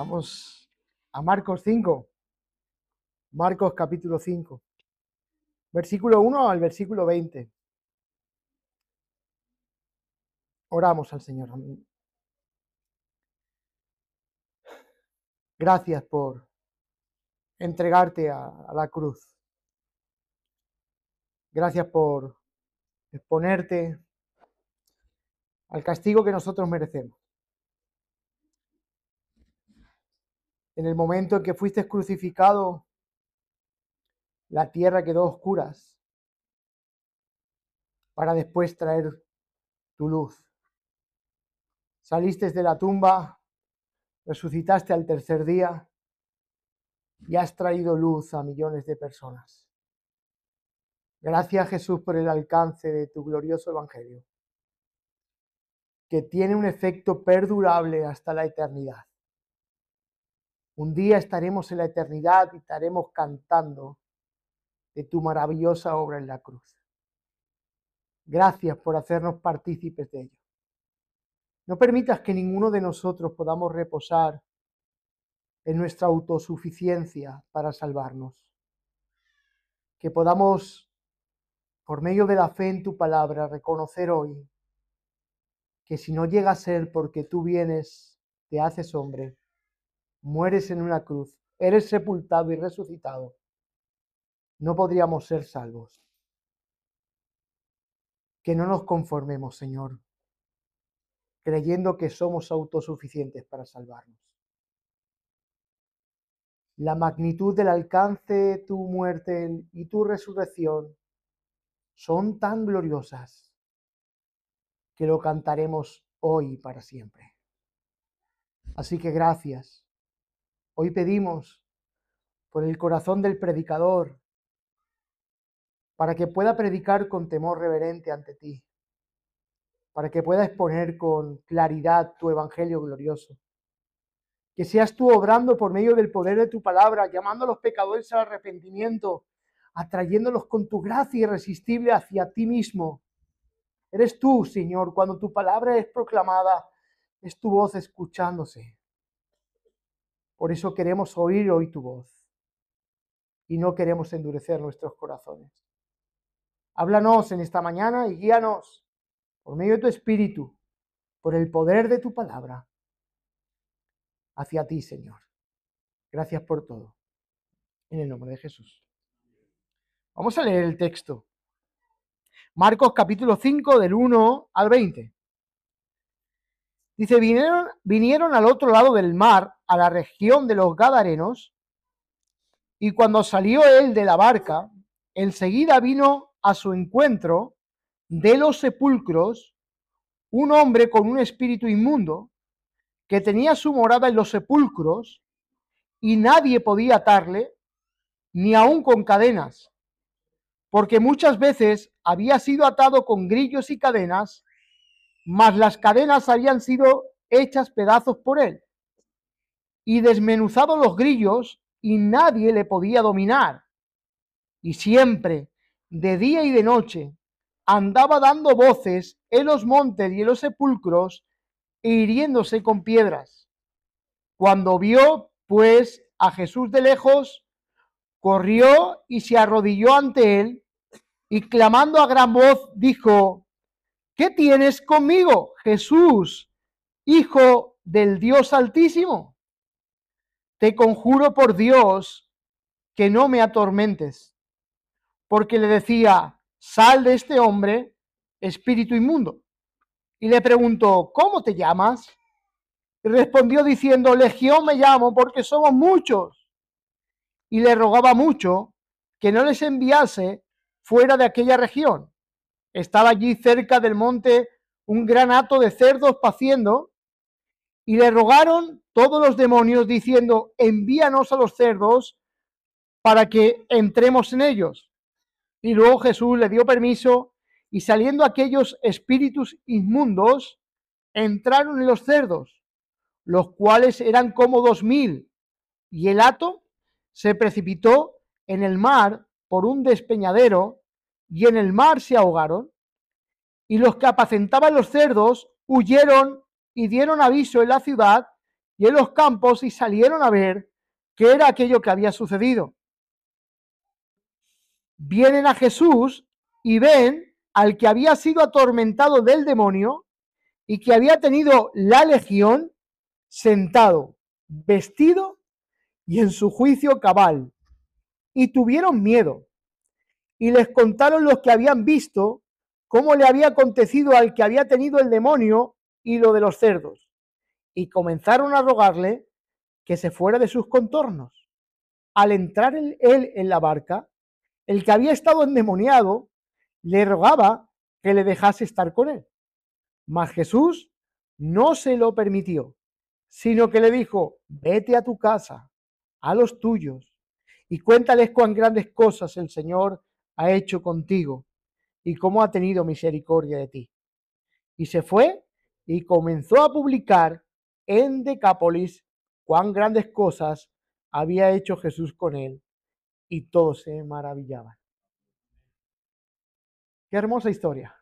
Vamos a Marcos 5, Marcos capítulo 5, versículo 1 al versículo 20. Oramos al Señor. Gracias por entregarte a la cruz. Gracias por exponerte al castigo que nosotros merecemos. En el momento en que fuiste crucificado, la tierra quedó a oscuras para después traer tu luz. Saliste de la tumba, resucitaste al tercer día y has traído luz a millones de personas. Gracias, Jesús, por el alcance de tu glorioso evangelio, que tiene un efecto perdurable hasta la eternidad. Un día estaremos en la eternidad y estaremos cantando de tu maravillosa obra en la cruz. Gracias por hacernos partícipes de ello. No permitas que ninguno de nosotros podamos reposar en nuestra autosuficiencia para salvarnos. Que podamos, por medio de la fe en tu palabra, reconocer hoy que si no llega a ser porque tú vienes, te haces hombre, mueres en una cruz, eres sepultado y resucitado, no podríamos ser salvos. Que no nos conformemos, Señor, creyendo que somos autosuficientes para salvarnos. La magnitud del alcance de tu muerte y tu resurrección son tan gloriosas que lo cantaremos hoy y para siempre. Así que gracias. Hoy pedimos por el corazón del predicador, para que pueda predicar con temor reverente ante ti, para que pueda exponer con claridad tu evangelio glorioso. Que seas tú obrando por medio del poder de tu palabra, llamando a los pecadores al arrepentimiento, atrayéndolos con tu gracia irresistible hacia ti mismo. Eres tú, Señor, cuando tu palabra es proclamada, es tu voz escuchándose. Por eso queremos oír hoy tu voz y no queremos endurecer nuestros corazones. Háblanos en esta mañana y guíanos por medio de tu Espíritu, por el poder de tu palabra, hacia ti, Señor. Gracias por todo. En el nombre de Jesús. Vamos a leer el texto. Marcos capítulo 5 del 1 al 20. Dice, vinieron al otro lado del mar, a la región de los Gadarenos, y cuando salió él de la barca, enseguida vino a su encuentro de los sepulcros un hombre con un espíritu inmundo, que tenía su morada en los sepulcros, y nadie podía atarle, ni aun con cadenas, porque muchas veces había sido atado con grillos y cadenas, mas las cadenas habían sido hechas pedazos por él, y desmenuzados los grillos, y nadie le podía dominar. Y siempre, de día y de noche, andaba dando voces en los montes y en los sepulcros, e hiriéndose con piedras. Cuando vio, pues, a Jesús de lejos, corrió y se arrodilló ante él, y clamando a gran voz, dijo: ¿Qué tienes conmigo, Jesús, Hijo del Dios Altísimo? Te conjuro por Dios que no me atormentes. Porque le decía: sal de este hombre, espíritu inmundo. Y le preguntó: ¿cómo te llamas? Y respondió diciendo: Legión me llamo, porque somos muchos. Y le rogaba mucho que no les enviase fuera de aquella región. Estaba allí cerca del monte un gran hato de cerdos paciendo, y le rogaron todos los demonios diciendo: envíanos a los cerdos para que entremos en ellos. Y luego Jesús le dio permiso, y saliendo aquellos espíritus inmundos, entraron en los cerdos, los cuales eran como 2000, y el hato se precipitó en el mar por un despeñadero, y en el mar se ahogaron. Y los que apacentaban los cerdos huyeron y dieron aviso en la ciudad y en los campos y salieron a ver qué era aquello que había sucedido. Vienen a Jesús y ven al que había sido atormentado del demonio y que había tenido la legión sentado, vestido y en su juicio cabal. Y tuvieron miedo y les contaron los que habían visto cómo le había acontecido al que había tenido el demonio y lo de los cerdos. Y comenzaron a rogarle que se fuera de sus contornos. Al entrar él en la barca, el que había estado endemoniado le rogaba que le dejase estar con él. Mas Jesús no se lo permitió, sino que le dijo: vete a tu casa, a los tuyos, y cuéntales cuán grandes cosas el Señor ha hecho contigo y cómo ha tenido misericordia de ti. Y se fue y comenzó a publicar en Decápolis cuán grandes cosas había hecho Jesús con él, y todos se maravillaban. Qué hermosa historia.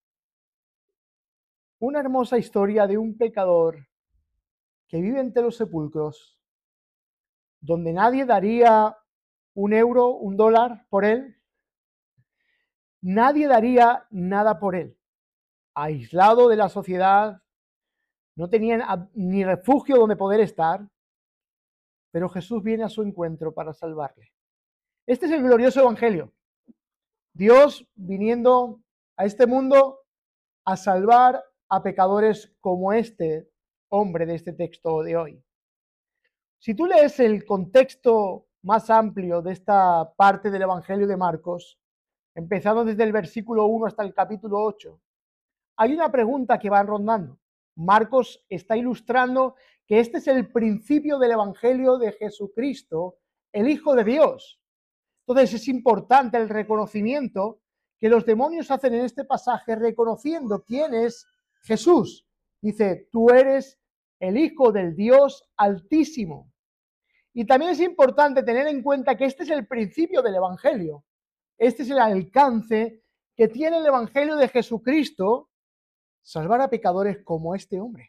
Una hermosa historia de un pecador que vive entre los sepulcros, donde nadie daría un euro, un dólar por él, nadie daría nada por él, aislado de la sociedad, no tenía ni refugio donde poder estar, pero Jesús viene a su encuentro para salvarle. Este es el glorioso evangelio. Dios viniendo a este mundo a salvar a pecadores como este hombre de este texto de hoy. Si tú lees el contexto más amplio de esta parte del Evangelio de Marcos, empezando desde el versículo 1 hasta el capítulo 8, hay una pregunta que va rondando. Marcos está ilustrando que este es el principio del Evangelio de Jesucristo, el Hijo de Dios. Entonces es importante el reconocimiento que los demonios hacen en este pasaje, reconociendo quién es Jesús. Dice: tú eres el Hijo del Dios Altísimo. Y también es importante tener en cuenta que este es el principio del Evangelio. Este es el alcance que tiene el Evangelio de Jesucristo: salvar a pecadores como este hombre.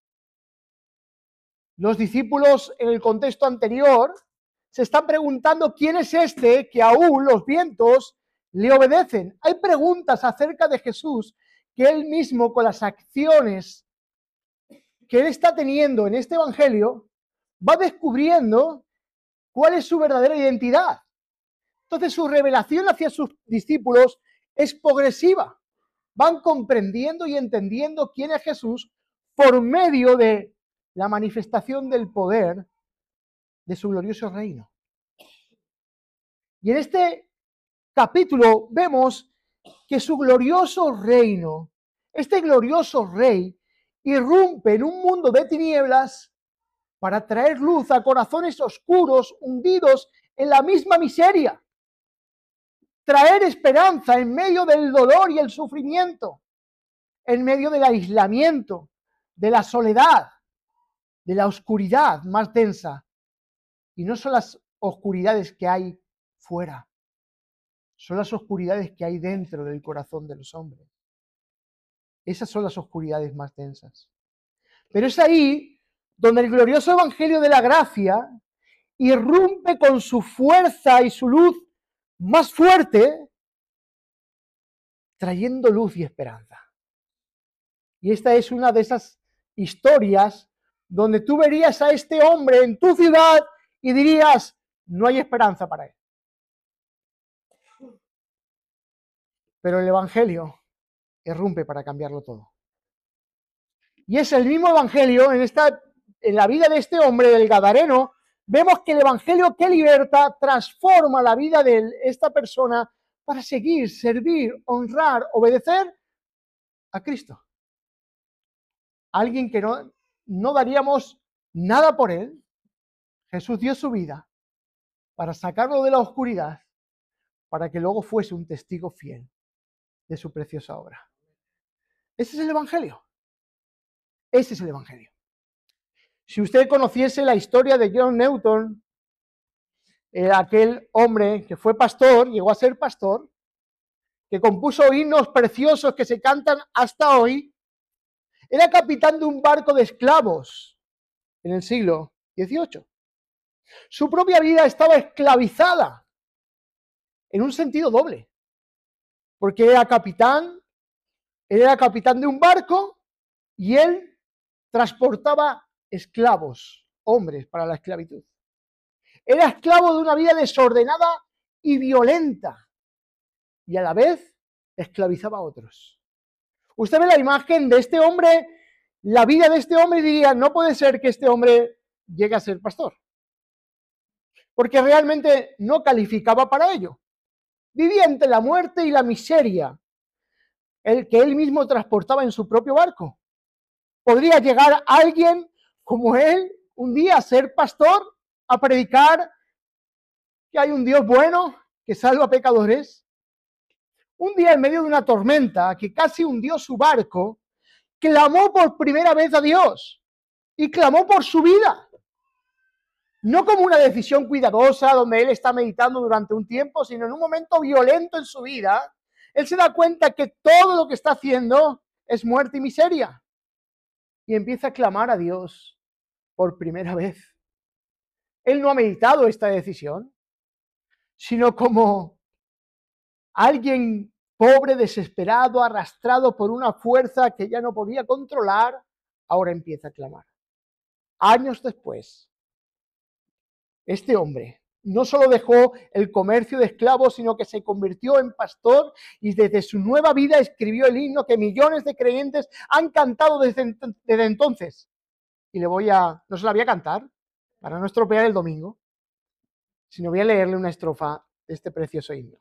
Los discípulos en el contexto anterior se están preguntando quién es este que aún los vientos le obedecen. Hay preguntas acerca de Jesús que él mismo, con las acciones que él está teniendo en este evangelio, va descubriendo cuál es su verdadera identidad. Entonces su revelación hacia sus discípulos es progresiva. Van comprendiendo y entendiendo quién es Jesús por medio de la manifestación del poder de su glorioso reino. Y en este capítulo vemos que su glorioso reino, este glorioso rey, irrumpe en un mundo de tinieblas para traer luz a corazones oscuros hundidos en la misma miseria, traer esperanza en medio del dolor y el sufrimiento, en medio del aislamiento, de la soledad, de la oscuridad más densa. Y no son las oscuridades que hay fuera, son las oscuridades que hay dentro del corazón de los hombres. Esas son las oscuridades más densas. Pero es ahí donde el glorioso evangelio de la gracia irrumpe con su fuerza y su luz más fuerte, trayendo luz y esperanza. Y esta es una de esas historias donde tú verías a este hombre en tu ciudad y dirías: no hay esperanza para él. Pero el evangelio irrumpe para cambiarlo todo. Y es el mismo evangelio en la vida de este hombre, del Gadareno. Vemos que el evangelio que liberta transforma la vida de esta persona para seguir, servir, honrar, obedecer a Cristo. Alguien que no daríamos nada por él. Jesús dio su vida para sacarlo de la oscuridad, para que luego fuese un testigo fiel de su preciosa obra. Ese es el evangelio. Ese es el evangelio. Si usted conociese la historia de John Newton, aquel hombre que fue pastor, llegó a ser pastor, que compuso himnos preciosos que se cantan hasta hoy, era capitán de un barco de esclavos en el siglo XVIII. Su propia vida estaba esclavizada en un sentido doble, porque él era capitán de un barco y él transportaba esclavos, hombres, para la esclavitud. Era esclavo de una vida desordenada y violenta, y a la vez esclavizaba a otros. Usted ve la imagen de este hombre, la vida de este hombre, y diría, no puede ser que este hombre llegue a ser pastor, porque realmente no calificaba para ello. Vivía entre la muerte y la miseria, el que él mismo transportaba en su propio barco. ¿Podría llegar alguien como él un día a ser pastor, a predicar que hay un Dios bueno que salva a pecadores? Un día en medio de una tormenta que casi hundió su barco, clamó por primera vez a Dios y clamó por su vida. No como una decisión cuidadosa donde él está meditando durante un tiempo, sino en un momento violento en su vida. Él se da cuenta que todo lo que está haciendo es muerte y miseria. Y empieza a clamar a Dios por primera vez. Él no ha meditado esta decisión, sino como alguien pobre, desesperado, arrastrado por una fuerza que ya no podía controlar, ahora empieza a clamar. Años después, este hombre no solo dejó el comercio de esclavos, sino que se convirtió en pastor y desde su nueva vida escribió el himno que millones de creyentes han cantado desde entonces. Y no se la voy a cantar para no estropear el domingo, sino voy a leerle una estrofa de este precioso himno.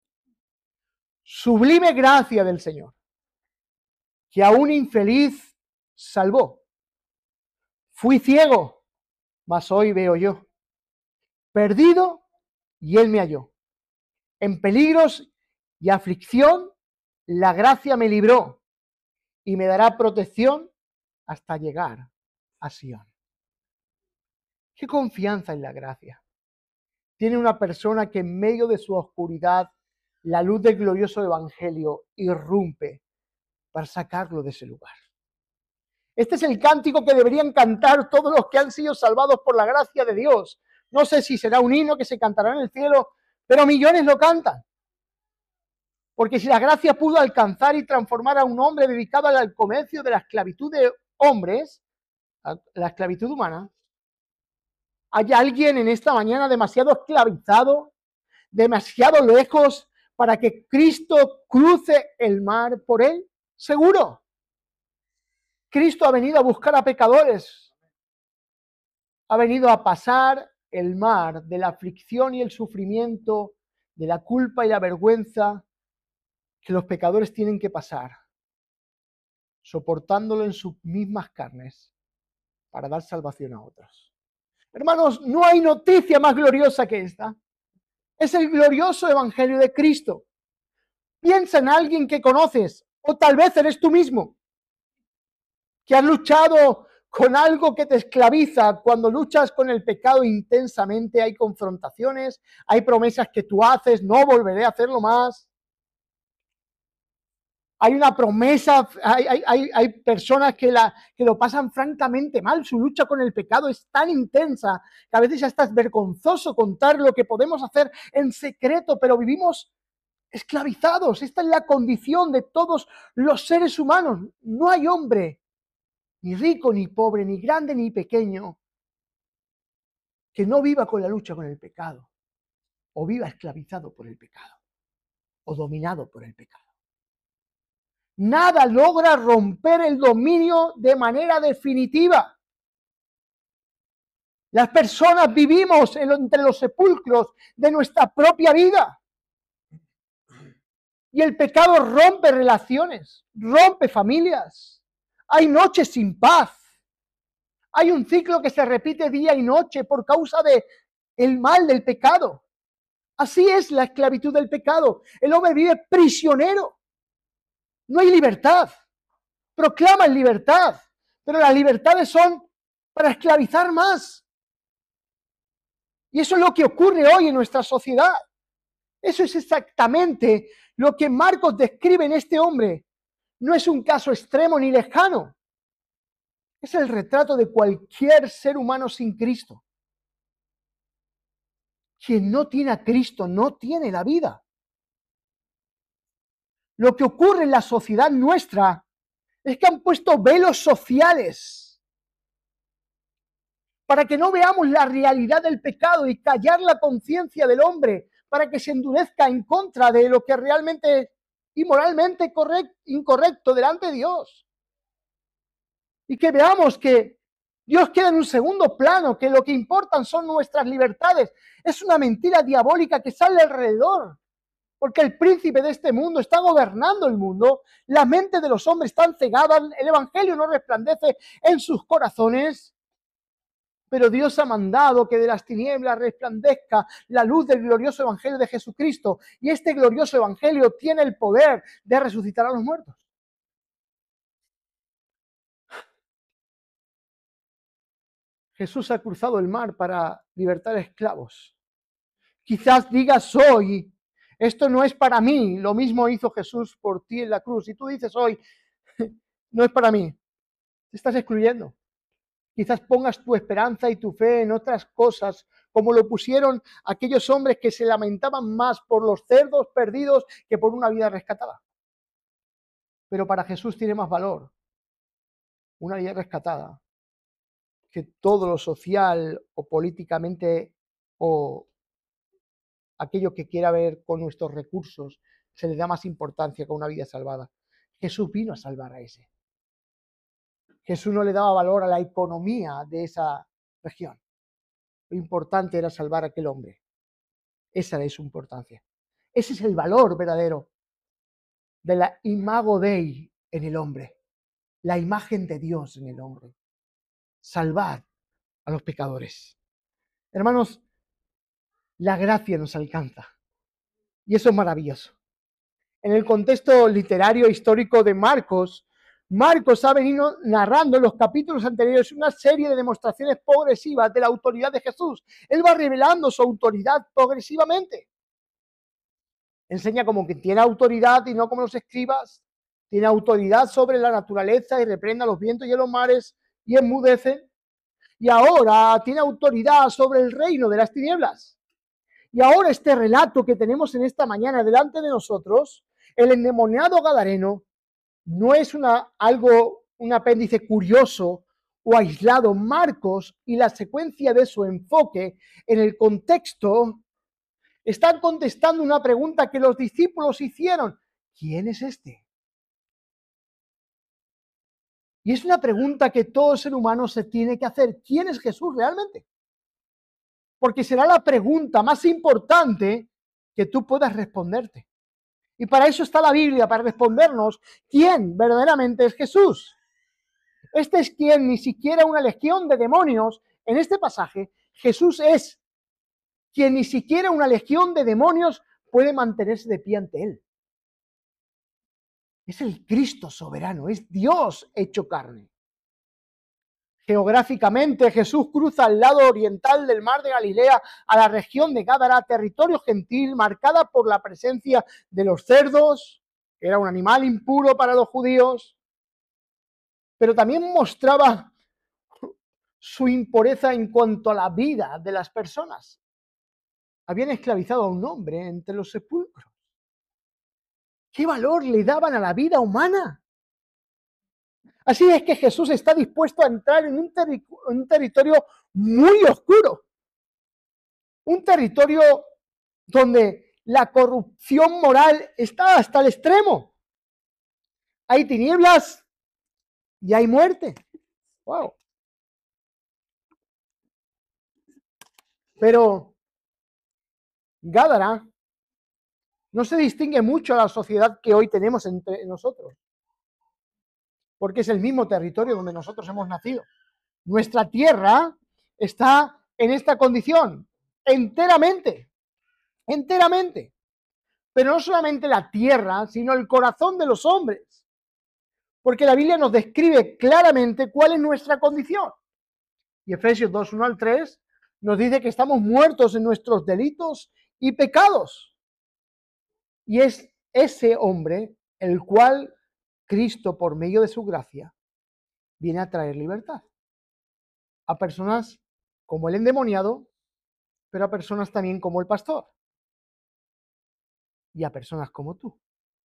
Sublime gracia del Señor, que a un infeliz salvó. Fui ciego, mas hoy veo yo. Perdido, y Él me halló. En peligros y aflicción, la gracia me libró y me dará protección hasta llegar a Sion. Qué confianza en la gracia tiene una persona que en medio de su oscuridad la luz del glorioso evangelio irrumpe para sacarlo de ese lugar. Este es el cántico que deberían cantar todos los que han sido salvados por la gracia de Dios. No sé si será un himno que se cantará en el cielo, pero millones lo cantan. Porque si la gracia pudo alcanzar y transformar a un hombre dedicado al comercio de la esclavitud de hombres, la esclavitud humana, ¿hay alguien en esta mañana demasiado esclavizado, demasiado lejos para que Cristo cruce el mar por él? Seguro. Cristo ha venido a buscar a pecadores. Ha venido a pasar el mar de la aflicción y el sufrimiento, de la culpa y la vergüenza que los pecadores tienen que pasar, soportándolo en sus mismas carnes para dar salvación a otros. Hermanos, no hay noticia más gloriosa que esta. Es el glorioso evangelio de Cristo. Piensa en alguien que conoces, o tal vez eres tú mismo, que has luchado con algo que te esclaviza. Cuando luchas con el pecado intensamente, hay confrontaciones, hay promesas que tú haces, no volveré a hacerlo más. Hay una promesa, hay personas que lo pasan francamente mal. Su lucha con el pecado es tan intensa que a veces ya estás vergonzoso contar lo que podemos hacer en secreto, pero vivimos esclavizados. Esta es la condición de todos los seres humanos. No hay hombre, ni rico, ni pobre, ni grande, ni pequeño, que no viva con la lucha con el pecado, o viva esclavizado por el pecado, o dominado por el pecado. Nada logra romper el dominio de manera definitiva. Las personas vivimos entre los sepulcros de nuestra propia vida. Y el pecado rompe relaciones, rompe familias. Hay noches sin paz. Hay un ciclo que se repite día y noche por causa del mal del pecado. Así es la esclavitud del pecado. El hombre vive prisionero. No hay libertad. Proclaman libertad, pero las libertades son para esclavizar más. Y eso es lo que ocurre hoy en nuestra sociedad. Eso es exactamente lo que Marcos describe en este hombre. No es un caso extremo ni lejano. Es el retrato de cualquier ser humano sin Cristo. Quien no tiene a Cristo no tiene la vida. Lo que ocurre en la sociedad nuestra es que han puesto velos sociales para que no veamos la realidad del pecado y callar la conciencia del hombre, para que se endurezca en contra de lo que realmente es inmoralmente incorrecto delante de Dios. Y que veamos que Dios queda en un segundo plano, que lo que importan son nuestras libertades. Es una mentira diabólica que sale alrededor, porque el príncipe de este mundo está gobernando el mundo, la mente de los hombres está cegada, el evangelio no resplandece en sus corazones, pero Dios ha mandado que de las tinieblas resplandezca la luz del glorioso evangelio de Jesucristo, y este glorioso evangelio tiene el poder de resucitar a los muertos. Jesús ha cruzado el mar para libertar esclavos. Quizás digas hoy, esto no es para mí, lo mismo hizo Jesús por ti en la cruz. Y tú dices hoy, no es para mí, te estás excluyendo. Quizás pongas tu esperanza y tu fe en otras cosas, como lo pusieron aquellos hombres que se lamentaban más por los cerdos perdidos que por una vida rescatada. Pero para Jesús tiene más valor una vida rescatada que todo lo social o políticamente o aquello que quiera ver con nuestros recursos, se le da más importancia que una vida salvada. Jesús vino a salvar a ese. Jesús no le daba valor a la economía de esa región. Lo importante era salvar a aquel hombre. Esa es su importancia. Ese es el valor verdadero de la imago Dei en el hombre, la imagen de Dios en el hombre. Salvar a los pecadores. Hermanos, la gracia nos alcanza. Y eso es maravilloso. En el contexto literario histórico de Marcos, Marcos ha venido narrando en los capítulos anteriores una serie de demostraciones progresivas de la autoridad de Jesús. Él va revelando su autoridad progresivamente. Enseña como que tiene autoridad y no como los escribas. Tiene autoridad sobre la naturaleza y reprende a los vientos y a los mares y enmudece. Y ahora tiene autoridad sobre el reino de las tinieblas. Y ahora este relato que tenemos en esta mañana delante de nosotros, el endemoniado gadareno, no es un apéndice curioso o aislado. Marcos y la secuencia de su enfoque en el contexto están contestando una pregunta que los discípulos hicieron. ¿Quién es este? Y es una pregunta que todo ser humano se tiene que hacer. ¿Quién es Jesús realmente? Porque será la pregunta más importante que tú puedas responderte. Y para eso está la Biblia, para respondernos quién verdaderamente es Jesús. Este es quien ni siquiera una legión de demonios, en este pasaje, Jesús es quien ni siquiera una legión de demonios puede mantenerse de pie ante él. Es el Cristo soberano, es Dios hecho carne. Geográficamente, Jesús cruza al lado oriental del mar de Galilea a la región de Gádara, territorio gentil marcada por la presencia de los cerdos, que era un animal impuro para los judíos, pero también mostraba su impureza en cuanto a la vida de las personas. Habían esclavizado a un hombre entre los sepulcros. ¿Qué valor le daban a la vida humana? Así es que Jesús está dispuesto a entrar en un territorio muy oscuro, un territorio donde la corrupción moral está hasta el extremo. Hay tinieblas y hay muerte. Wow. Pero Gádara no se distingue mucho a la sociedad que hoy tenemos entre nosotros, porque es el mismo territorio donde nosotros hemos nacido. Nuestra tierra está en esta condición, enteramente. Pero no solamente la tierra, sino el corazón de los hombres, porque la Biblia nos describe claramente cuál es nuestra condición. Y Efesios 2, 1 al 3 nos dice que estamos muertos en nuestros delitos y pecados. Y es ese hombre el cual Cristo, por medio de su gracia, viene a traer libertad. A personas como el endemoniado, pero a personas también como el pastor. Y a personas como tú.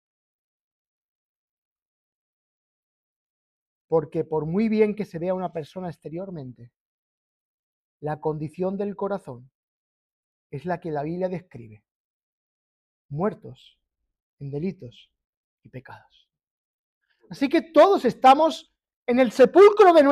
Porque por muy bien que se vea una persona exteriormente, la condición del corazón es la que la Biblia describe. Muertos en delitos y pecados. Así que todos estamos en el sepulcro de